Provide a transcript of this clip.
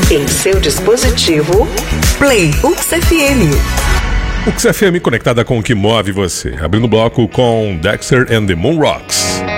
Em seu dispositivo, Play UX FM. UX FM conectada com o que move você. Abrindo o bloco com Dexter and the Moon Rocks.